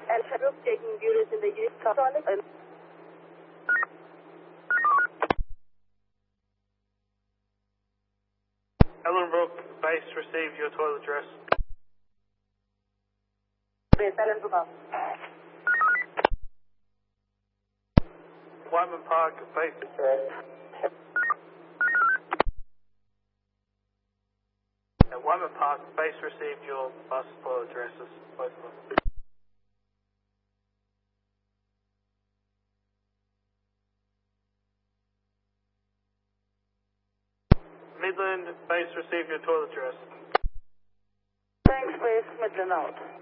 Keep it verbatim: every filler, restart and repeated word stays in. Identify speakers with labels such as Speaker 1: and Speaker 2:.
Speaker 1: Alpha Group taking units in the unit toilet. And
Speaker 2: Ellenbrook base received your toilet address.
Speaker 1: base Allenbrook out.
Speaker 2: Whiteman Park base. At Whiteman Park base received your bus toilet addresses, both of them. Midland base received your toilet address.
Speaker 1: Thanks, base Midland out.